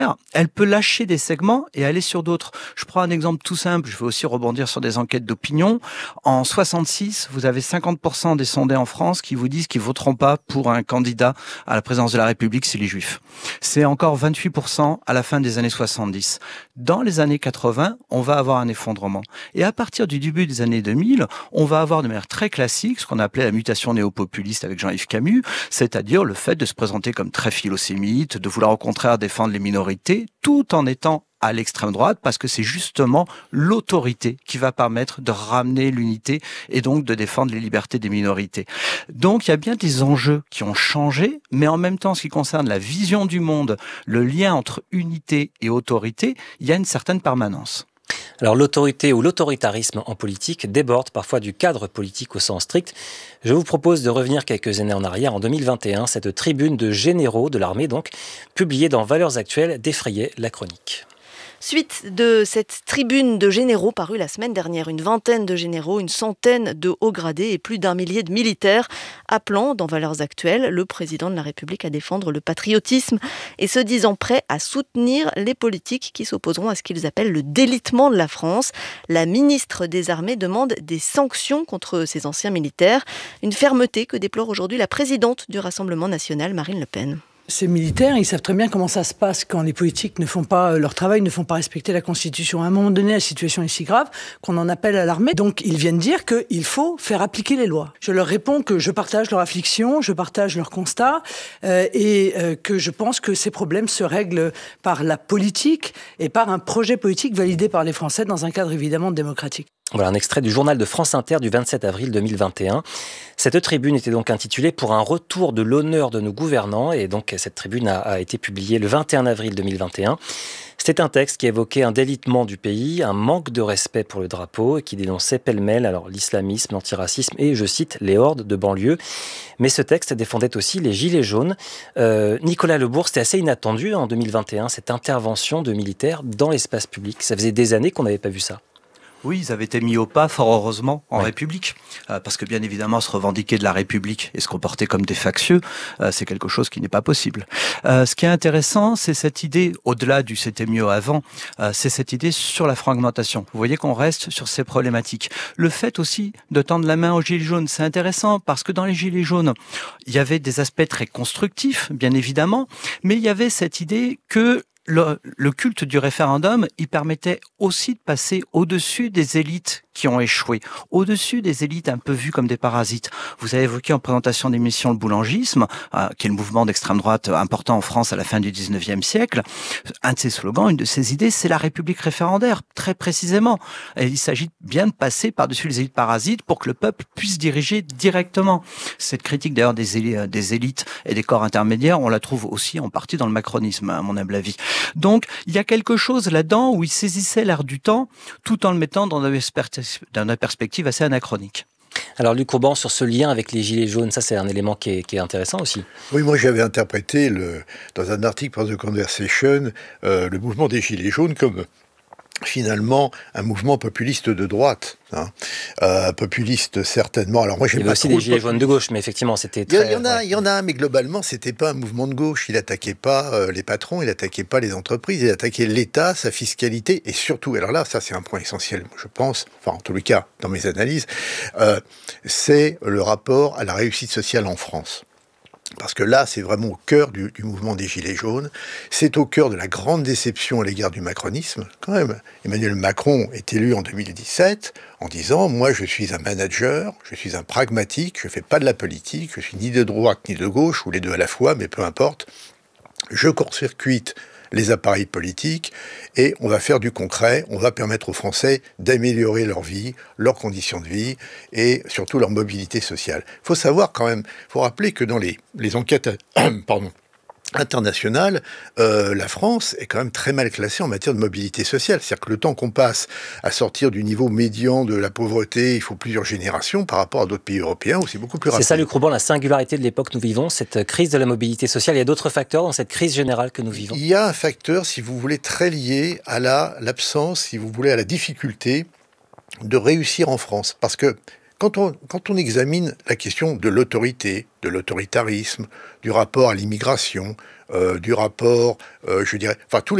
elle peut lâcher des segments et aller sur d'autres. Je prends un exemple tout simple, je vais aussi rebondir sur des enquêtes d'opinion. En 66, vous avez 50% des sondés en France qui vous disent qu'ils voteront pas pour un candidat à la présidence de la République, c'est les Juifs. C'est encore 28% à la fin des années 70. Dans les années 80, on va avoir un effondrement. Et à partir du début des années 2000, on va avoir de manière très classique ce qu'on appelait la mutation néo-populiste avec Jean-Yves Camus, c'est-à-dire le fait de se présenter comme très philosémite, de vouloir au contraire défendre les minorités, tout en étant à l'extrême droite, parce que c'est justement l'autorité qui va permettre de ramener l'unité et donc de défendre les libertés des minorités. Donc il y a bien des enjeux qui ont changé, mais en même temps, en ce qui concerne la vision du monde, le lien entre unité et autorité, il y a une certaine permanence. Alors l'autorité ou l'autoritarisme en politique déborde parfois du cadre politique au sens strict. Je vous propose de revenir quelques années en arrière. En 2021, cette tribune de généraux de l'armée, donc, publiée dans Valeurs Actuelles, défrayait la chronique. Suite de cette tribune de généraux parue la semaine dernière, une vingtaine de généraux, une centaine de hauts gradés et plus d'1 millier de militaires appelant, dans Valeurs Actuelles, le président de la République à défendre le patriotisme et se disant prêts à soutenir les politiques qui s'opposeront à ce qu'ils appellent le délitement de la France. La ministre des Armées demande des sanctions contre ces anciens militaires, une fermeté que déplore aujourd'hui la présidente du Rassemblement national, Marine Le Pen. Ces militaires, ils savent très bien comment ça se passe quand les politiques ne font pas leur travail, ne font pas respecter la Constitution. À un moment donné, la situation est si grave qu'on en appelle à l'armée. Donc, ils viennent dire qu'il faut faire appliquer les lois. Je leur réponds que je partage leur affliction, je partage leur constat et que je pense que ces problèmes se règlent par la politique et par un projet politique validé par les Français dans un cadre évidemment démocratique. Voilà un extrait du journal de France Inter du 27 avril 2021. Cette tribune était donc intitulée « Pour un retour de l'honneur de nos gouvernants » et donc cette tribune a été publiée le 21 avril 2021. C'était un texte qui évoquait un délitement du pays, un manque de respect pour le drapeau et qui dénonçait pêle-mêle alors l'islamisme, l'antiracisme et, je cite, les hordes de banlieue. Mais ce texte défendait aussi les gilets jaunes. Nicolas Lebourg, c'était assez inattendu en 2021, cette intervention de militaires dans l'espace public. Ça faisait des années qu'on n'avait pas vu ça. Oui, ils avaient été mis au pas, fort heureusement, en République. Parce que bien évidemment, se revendiquer de la République et se comporter comme des factieux, c'est quelque chose qui n'est pas possible. Ce qui est intéressant, c'est cette idée, au-delà du c'était mieux avant, c'est cette idée sur la fragmentation. Vous voyez qu'on reste sur ces problématiques. Le fait aussi de tendre la main aux Gilets jaunes, c'est intéressant parce que dans les Gilets jaunes, il y avait des aspects très constructifs, bien évidemment, mais il y avait cette idée que le culte du référendum, il permettait aussi de passer au-dessus des élites qui ont échoué, au-dessus des élites un peu vues comme des parasites. Vous avez évoqué en présentation d'émission le boulangisme, qui est le mouvement d'extrême droite important en France à la fin du 19e siècle. Un de ses slogans, une de ses idées, c'est la République référendaire, très précisément. Et il s'agit bien de passer par-dessus les élites parasites pour que le peuple puisse diriger directement. Cette critique d'ailleurs des élites et des corps intermédiaires, on la trouve aussi en partie dans le macronisme, à mon humble avis. Donc, il y a quelque chose là-dedans où il saisissait l'air du temps, tout en le mettant dans une perspective assez anachronique. Alors Luc Auban, sur ce lien avec les Gilets jaunes, ça c'est un élément qui est intéressant aussi. Oui, moi j'avais interprété dans un article pour The Conversation le mouvement des Gilets jaunes comme finalement un mouvement populiste de droite. Populiste certainement. Alors moi, il y avait aussi des gilets jaunes de gauche, mais effectivement, c'était très... Il y en a, mais globalement, c'était pas un mouvement de gauche. Il attaquait pas les patrons, il attaquait pas les entreprises, il attaquait l'État, sa fiscalité, et surtout, alors là, ça c'est un point essentiel, je pense, enfin en tous les cas, dans mes analyses, c'est le rapport à la réussite sociale en France. Parce que là, c'est vraiment au cœur du mouvement des Gilets jaunes. C'est au cœur de la grande déception à l'égard du macronisme. Quand même, Emmanuel Macron est élu en 2017 en disant « Moi, je suis un manager, je suis un pragmatique, je ne fais pas de la politique, je suis ni de droite ni de gauche, ou les deux à la fois, mais peu importe. Je court-circuite les appareils politiques, et on va faire du concret, on va permettre aux Français d'améliorer leur vie, leurs conditions de vie, et surtout leur mobilité sociale. Il faut savoir quand même, il faut rappeler que dans les enquêtes internationale, la France est quand même très mal classée en matière de mobilité sociale. C'est-à-dire que le temps qu'on passe à sortir du niveau médian de la pauvreté, il faut plusieurs générations par rapport à d'autres pays européens où c'est beaucoup plus rapide. C'est ça, Luc Auban, la singularité de l'époque que nous vivons, cette crise de la mobilité sociale. Il y a d'autres facteurs dans cette crise générale que nous vivons. Il y a un facteur, si vous voulez, très lié à l'absence, si vous voulez, à la difficulté de réussir en France. Parce que quand on examine la question de l'autorité, de l'autoritarisme, du rapport à l'immigration, du rapport, je dirais, enfin tous